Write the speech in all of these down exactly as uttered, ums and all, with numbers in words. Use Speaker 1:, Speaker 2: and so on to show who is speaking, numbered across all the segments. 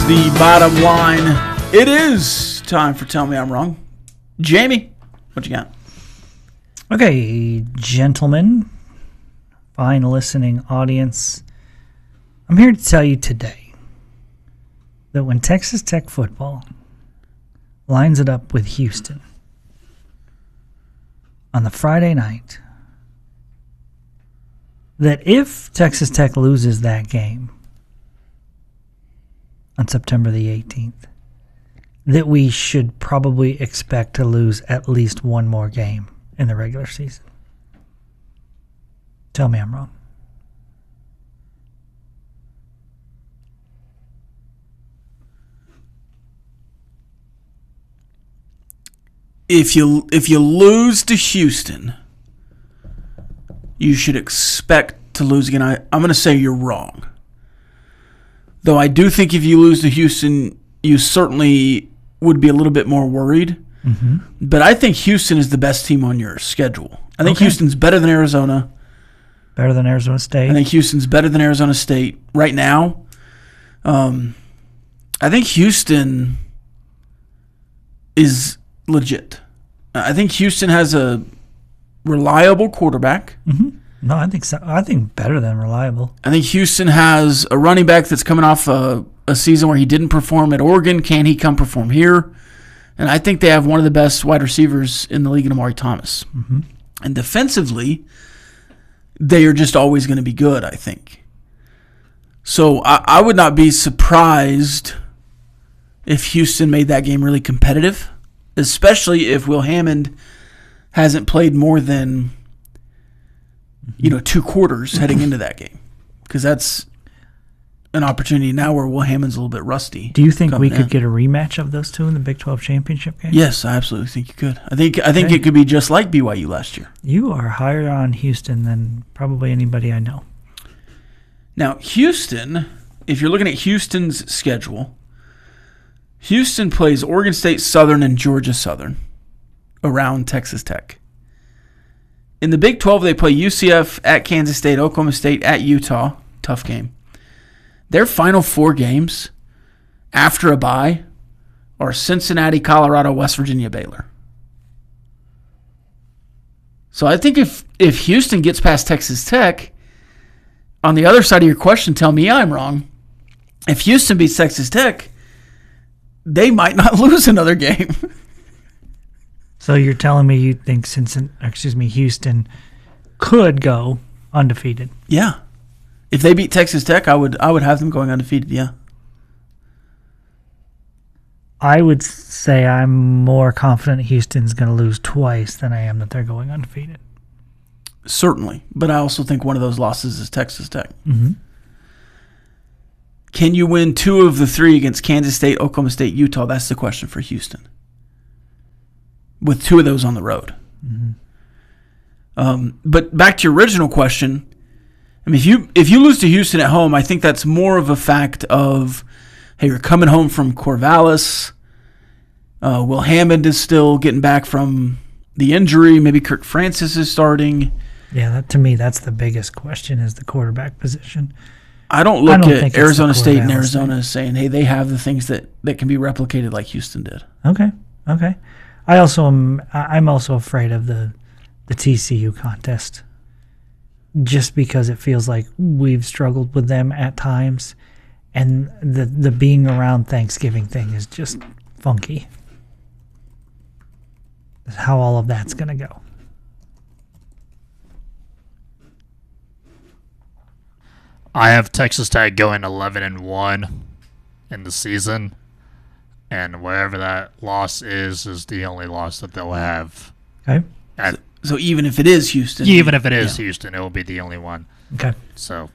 Speaker 1: the bottom line. It is time for Tell Me I'm Wrong. Jamie, what you got?
Speaker 2: Okay, gentlemen, fine listening audience. I'm here to tell you today that when Texas Tech football lines it up with Houston on the Friday night, that if Texas Tech loses that game on September the eighteenth, that we should probably expect to lose at least one more game in the regular season. Tell me I'm wrong.
Speaker 1: If you if you lose to Houston, you should expect to lose again. I, I'm going to say you're wrong. Though I do think if you lose to Houston, you certainly would be a little bit more worried.
Speaker 2: Mm-hmm.
Speaker 1: But I think Houston is the best team on your schedule. I think
Speaker 2: Okay.
Speaker 1: Houston's better than Arizona.
Speaker 2: Better than Arizona State.
Speaker 1: I think Houston's better than Arizona State right now. Um, I think Houston is legit. I think Houston has a reliable quarterback.
Speaker 2: Mm-hmm. No, I think so. I think better than reliable.
Speaker 1: I think Houston has a running back that's coming off a, a season where he didn't perform at Oregon. Can he come perform here? And I think they have one of the best wide receivers in the league in Amari Thomas.
Speaker 2: Mm-hmm.
Speaker 1: And defensively, they are just always going to be good, I think. So I, I would not be surprised if Houston made that game really competitive, especially if Will Hammond hasn't played more than, you know, two quarters heading into that game. Because that's an opportunity now where Will Hammond's a little bit rusty.
Speaker 2: Do you think we could
Speaker 1: in.
Speaker 2: get a rematch of those two in the Big twelve championship game?
Speaker 1: Yes, I absolutely think you could. I think I think
Speaker 2: Okay.
Speaker 1: it could be just like B Y U last year.
Speaker 2: You are higher on Houston than probably anybody I know.
Speaker 1: Now, Houston, if you're looking at Houston's schedule, Houston plays Oregon State Southern and Georgia Southern around Texas Tech. In the Big twelve, they play U C F, at Kansas State, Oklahoma State, at Utah. Tough game. Their final four games after a bye are Cincinnati, Colorado, West Virginia, Baylor. So I think if, if Houston gets past Texas Tech, on the other side of your question, tell me I'm wrong. If Houston beats Texas Tech, they might not lose another game.
Speaker 2: So you're telling me you think Cincinnati, excuse me, Houston could go undefeated?
Speaker 1: Yeah. If they beat Texas Tech, I would I would have them going undefeated, yeah.
Speaker 2: I would say I'm more confident Houston's going to lose twice than I am that they're going undefeated.
Speaker 1: Certainly. But I also think one of those losses is Texas Tech.
Speaker 2: Mm-hmm.
Speaker 1: Can you win two of the three against Kansas State, Oklahoma State, Utah? That's the question for Houston. With two of those on the road.
Speaker 2: Mm-hmm.
Speaker 1: Um, but back to your original question, I mean, if you if you lose to Houston at home, I think that's more of a fact of, hey, you're coming home from Corvallis. Uh, Will Hammond is still getting back from the injury. Maybe Kirk Francis is starting.
Speaker 2: Yeah, that, to me, that's the biggest question is the quarterback position.
Speaker 1: I don't look
Speaker 2: I don't
Speaker 1: at
Speaker 2: think it's
Speaker 1: Arizona
Speaker 2: the
Speaker 1: State and
Speaker 2: Corvallis
Speaker 1: Arizona as saying, hey, they have the things that, that can be replicated like Houston did.
Speaker 2: Okay, okay. I also am. I- I'm also afraid of the the T C U contest, just because it feels like we've struggled with them at times, and the the being around Thanksgiving thing is just funky. How all of that's gonna go.
Speaker 3: I have Texas Tech going eleven and one in the season, and wherever that loss is is the only loss that they'll have.
Speaker 2: Okay.
Speaker 3: At,
Speaker 1: So even if it is Houston.
Speaker 3: even if it is
Speaker 1: yeah.
Speaker 3: Houston, it will be the only one.
Speaker 2: Okay.
Speaker 3: So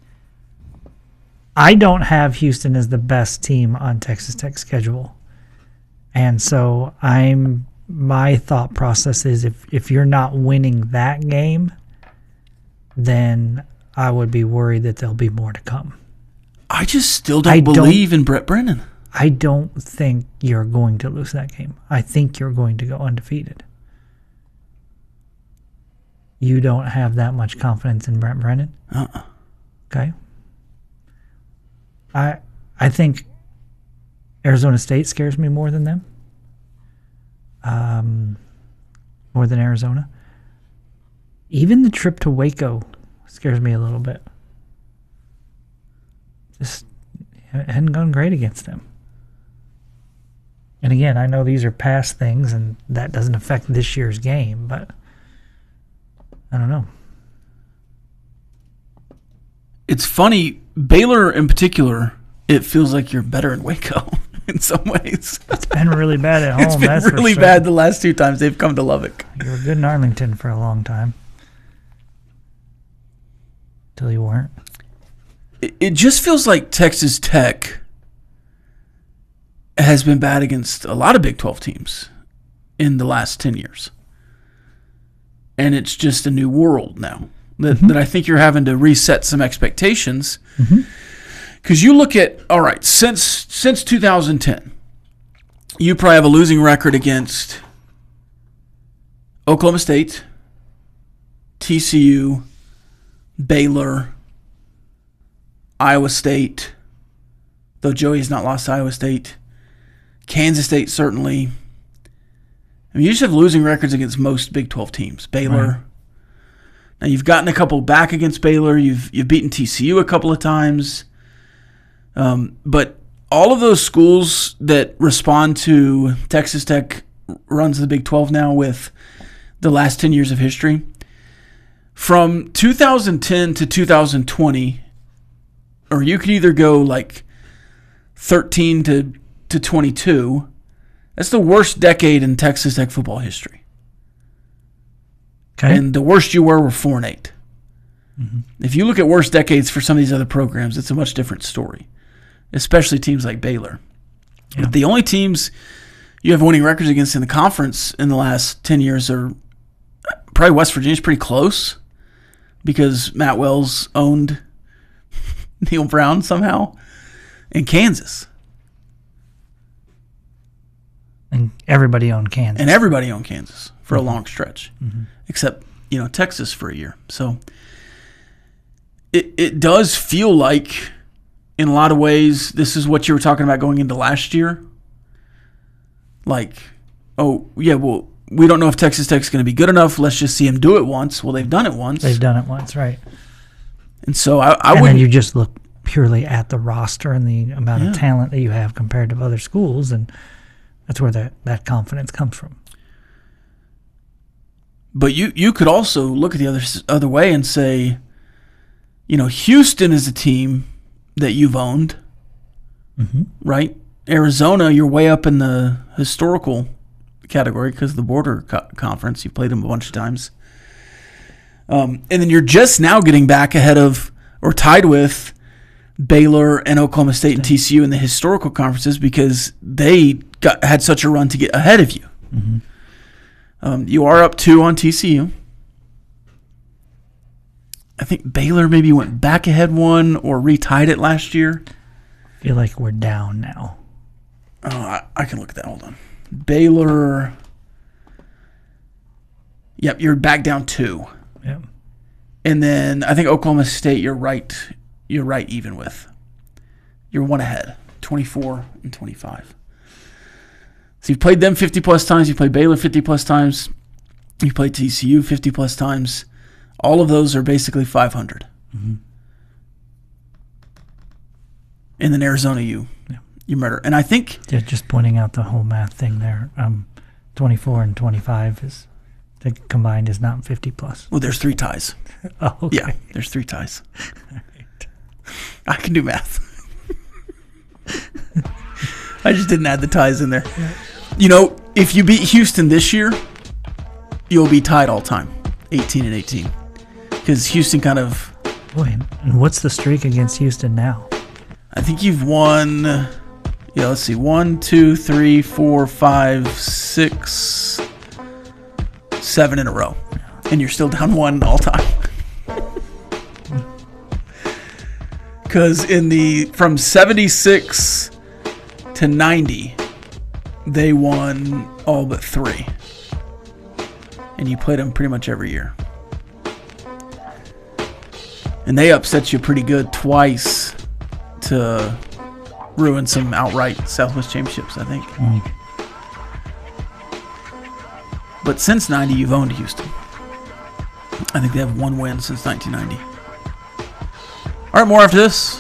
Speaker 2: I don't have Houston as the best team on Texas Tech's schedule. And so I'm my thought process is if, if you're not winning that game, then I would be worried that there'll be more to come.
Speaker 1: I just still don't
Speaker 2: I don't-
Speaker 1: believe in Brett Brennan.
Speaker 2: I don't think you're going to lose that game. I think you're going to go undefeated. You don't have that much confidence in Brent Brennan?
Speaker 1: Uh-uh.
Speaker 2: Okay. I I think Arizona State scares me more than them. Um, more than Arizona. Even the trip to Waco scares me a little bit. Just it hadn't gone great against them. And again, I know these are past things, and that doesn't affect this year's game, but I don't know.
Speaker 1: It's funny, Baylor in particular, it feels like you're better in Waco in some ways.
Speaker 2: It's been really bad at home.
Speaker 1: It's been
Speaker 2: that's
Speaker 1: really
Speaker 2: for sure.
Speaker 1: bad the last two times they've come to Lubbock.
Speaker 2: You were good in Arlington for a long time. Till you weren't.
Speaker 1: It, it just feels like Texas Tech has been bad against a lot of Big twelve teams in the last ten years. And it's just a new world now that, mm-hmm. that I think you're having to reset some expectations.
Speaker 2: Mm-hmm.
Speaker 1: Because you look at, all right, since since two thousand ten, you probably have a losing record against Oklahoma State, T C U, Baylor, Iowa State, though Joey has not lost to Iowa State, Kansas State certainly. I mean, you just have losing records against most Big twelve teams. Baylor.
Speaker 2: Right.
Speaker 1: Now, you've gotten a couple back against Baylor. You've you've beaten T C U a couple of times. Um, but all of those schools that respond to Texas Tech runs the Big twelve now with the last ten years of history. From two thousand ten to two thousand twenty, or you could either go like thirteen to, to twenty-two. That's the worst decade in Texas Tech football history.
Speaker 2: Okay.
Speaker 1: And the worst you were were four and eight.
Speaker 2: Mm-hmm.
Speaker 1: If you look at worst decades for some of these other programs, it's a much different story, especially teams like Baylor.
Speaker 2: Yeah.
Speaker 1: But the only teams you have winning records against in the conference in the last ten years are probably West Virginia's pretty close because Matt Wells owned Neil Brown somehow, and Kansas.
Speaker 2: And everybody owned Kansas.
Speaker 1: And everybody owned Kansas for
Speaker 2: mm-hmm.
Speaker 1: a long stretch,
Speaker 2: mm-hmm.
Speaker 1: except, you know, Texas for a year. So it it does feel like, in a lot of ways, this is what you were talking about going into last year. Like, oh, yeah, well, we don't know if Texas Tech's going to be good enough. Let's just see them do it once. Well, they've done it once.
Speaker 2: They've done it once, right.
Speaker 1: And so I, I
Speaker 2: would.
Speaker 1: would.
Speaker 2: And then you just look purely at the roster and the amount
Speaker 1: Yeah.
Speaker 2: of talent that you have compared to other schools, and that's where that, that confidence comes from.
Speaker 1: But you, you could also look at the other other way and say, you know, Houston is a team that you've owned,
Speaker 2: Mm-hmm.
Speaker 1: right? Arizona, you're way up in the historical category because of the border co- conference. You played them a bunch of times. Um, and then you're just now getting back ahead of or tied with Baylor and Oklahoma State and T C U in the historical conferences because they got had such a run to get ahead of you.
Speaker 2: Mm-hmm.
Speaker 1: Um, you are up two on T C U. I think Baylor maybe went back ahead one or retied it last year.
Speaker 2: I feel like we're down now.
Speaker 1: Oh, I, I can look at that. Hold on. Baylor. Yep, you're back down two.
Speaker 2: Yep.
Speaker 1: And then I think Oklahoma State, you're right. You're right even with. You're one ahead, twenty-four and twenty-five. So you've played them fifty plus times. You played Baylor fifty plus times. You played T C U fifty plus times. All of those are basically five hundred.
Speaker 2: Mm-hmm.
Speaker 1: And then Arizona, you
Speaker 2: Yeah.
Speaker 1: you murder. And I think
Speaker 2: Yeah, just pointing out the whole math thing there. Um, twenty-four and twenty-five is the combined is not fifty plus.
Speaker 1: well, there's three ties.
Speaker 2: Oh, okay.
Speaker 1: Yeah, there's three ties. I can do math. I just didn't add the ties in there.
Speaker 2: Yeah.
Speaker 1: You know, if you beat Houston this year, you'll be tied all time, eighteen and eighteen, because Houston kind of.
Speaker 2: Boy, and what's the streak against Houston now?
Speaker 1: I think you've won. Yeah, let's see, one, two, three, four, five, six, seven in a row, and you're still down one all time. Because in the from seventy-six to ninety, they won all but three, and you played them pretty much every year. And they upset you pretty good twice to ruined some outright Southwest Championships, I think.
Speaker 2: Mm.
Speaker 1: But since ninety, you've owned Houston. I think they have one win since nineteen ninety. All right, more after this.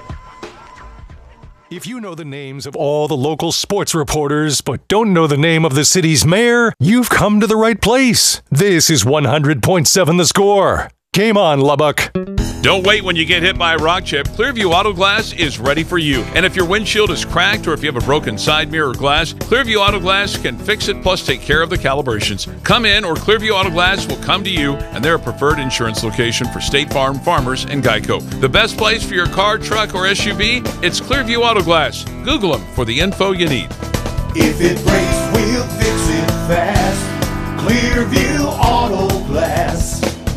Speaker 4: If you know the names of all the local sports reporters but don't know the name of the city's mayor, you've come to the right place. This is one hundred point seven The Score. Game on, Lubbock.
Speaker 5: Don't wait when you get hit by a rock chip. Clearview Auto Glass is ready for you. And if your windshield is cracked or if you have a broken side mirror glass, Clearview Auto Glass can fix it plus take care of the calibrations. Come in or Clearview Auto Glass will come to you, and they're a preferred insurance location for State Farm, Farmers, and Geico. The best place for your car, truck, or S U V? It's Clearview Auto Glass. Google them for the info you need.
Speaker 6: If it breaks, we'll fix it fast. Clearview Auto Glass.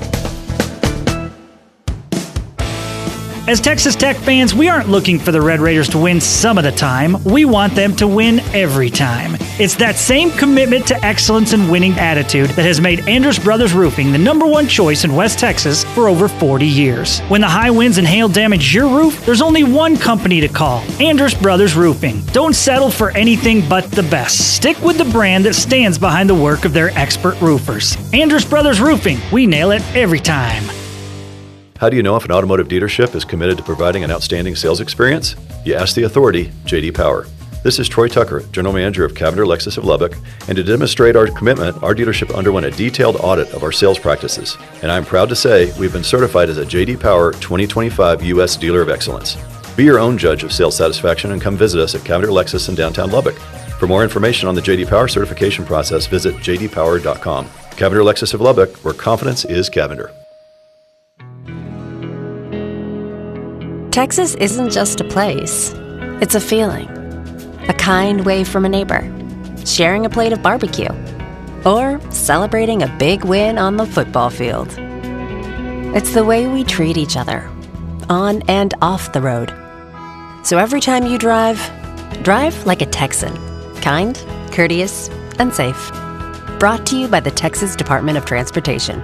Speaker 2: As Texas Tech fans, we aren't looking for the Red Raiders to win some of the time. We want them to win every time. It's that same commitment to excellence and winning attitude that has made Andrus Brothers Roofing the number one choice in West Texas for over forty years. When the high winds and hail damage your roof, there's only one company to call, Andrus Brothers Roofing. Don't settle for anything but the best. Stick with the brand that stands behind the work of their expert roofers. Andrus Brothers Roofing. We nail it every time.
Speaker 7: How do you know if an automotive dealership is committed to providing an outstanding sales experience? You ask the authority, J D Power. This is Troy Tucker, General Manager of Cavender Lexus of Lubbock, and to demonstrate our commitment, our dealership underwent a detailed audit of our sales practices. And I'm proud to say we've been certified as a J D Power twenty twenty-five U S Dealer of Excellence. Be your own judge of sales satisfaction and come visit us at Cavender Lexus in downtown Lubbock. For more information on the J D Power certification process, visit j d power dot com. Cavender Lexus of Lubbock, where confidence is Cavender.
Speaker 8: Texas isn't just a place, it's a feeling. A kind wave from a neighbor, sharing a plate of barbecue, or celebrating a big win on the football field. It's the way we treat each other, on and off the road. So every time you drive, drive like a Texan. Kind, courteous, and safe. Brought to you by the Texas Department of Transportation.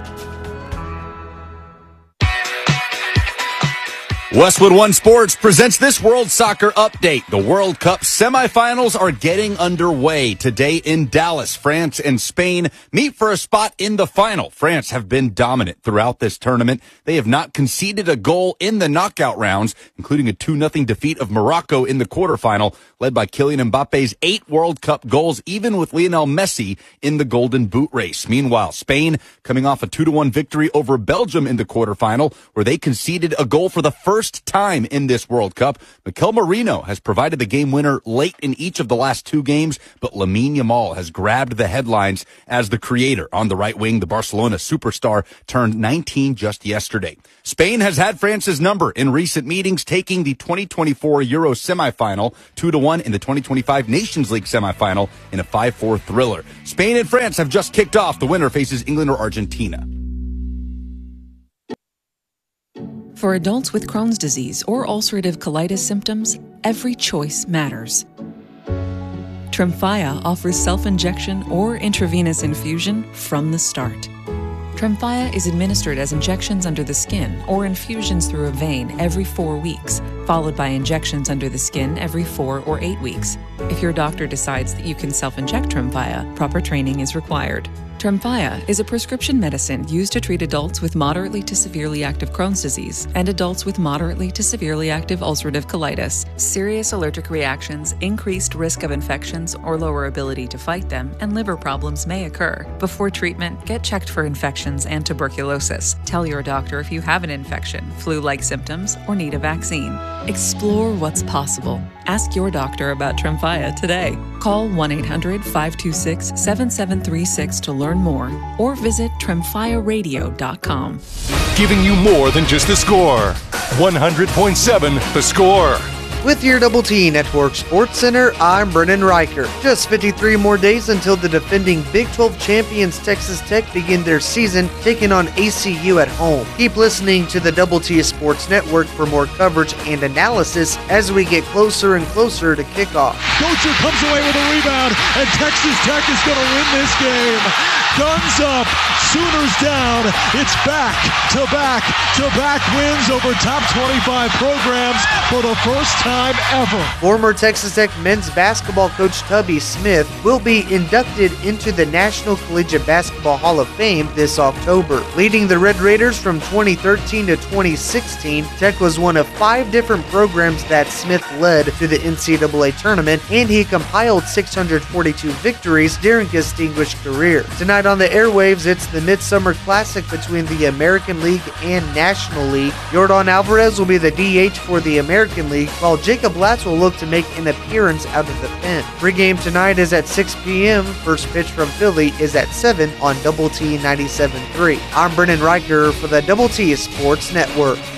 Speaker 9: Westwood One Sports presents this World Soccer update. The World Cup semifinals are getting underway. Today in Dallas, France and Spain meet for a spot in the final. France have been dominant throughout this tournament. They have not conceded a goal in the knockout rounds, including a two nothing defeat of Morocco in the quarterfinal, led by Kylian Mbappe's eight World Cup goals, even with Lionel Messi in the Golden Boot race. Meanwhile, Spain coming off a two to one victory over Belgium in the quarterfinal, where they conceded a goal for the first time in this World Cup. Mikel Merino has provided the game winner late in each of the last two games, but Lamine Yamal has grabbed the headlines as the creator. On the right wing, the Barcelona superstar turned nineteen just yesterday. Spain has had France's number in recent meetings, taking the twenty twenty-four Euro semifinal two to one in the twenty twenty-five Nations League semifinal in a five four thriller. Spain and France have just kicked off. The winner faces England or Argentina.
Speaker 10: For adults with Crohn's disease or ulcerative colitis symptoms, every choice matters. Tremfya offers self-injection or intravenous infusion from the start. Tremfya is administered as injections under the skin or infusions through a vein every four weeks, followed by injections under the skin every four or eight weeks. If your doctor decides that you can self-inject Tremfya, proper training is required. Tremfya is a prescription medicine used to treat adults with moderately to severely active Crohn's disease and adults with moderately to severely active ulcerative colitis. Serious allergic reactions, increased risk of infections or lower ability to fight them, and liver problems may occur. Before treatment, get checked for infections and tuberculosis. Tell your doctor if you have an infection, flu-like symptoms, or need a vaccine. Explore what's possible. Ask your doctor about Tremfya today. Call one eight hundred, five two six, seven seven three six to learn more, or visit tremfya radio dot com.
Speaker 4: Giving you more than just the score. one hundred point seven The Score.
Speaker 11: With your Double T Network Sports Center, I'm Brennan Riker. Just fifty-three more days until the defending Big twelve champions Texas Tech begin their season taking on A C U at home. Keep listening to the Double T Sports Network for more coverage and analysis as we get closer and closer to kickoff.
Speaker 12: Gocher comes away with a rebound, and Texas Tech is going to win this game. Guns up. Sooners down. It's back to back to back wins over top twenty-five programs for the first time ever.
Speaker 11: Former Texas Tech men's basketball coach Tubby Smith will be inducted into the National Collegiate Basketball Hall of Fame this October. Leading the Red Raiders from twenty thirteen to twenty sixteen, Tech was one of five different programs that Smith led to the N C double A tournament, and he compiled six hundred forty-two victories during his distinguished career. Tonight on the airwaves, it's the Midsummer Classic between the American League and National League. Yordan Alvarez will be the D H for the American League, while Jacob Latz will look to make an appearance out of the pen. Pre-game tonight is at six p.m. First pitch from Philly is at seven on Double T ninety-seven point three. I'm Brennan Riker for the Double T Sports Network.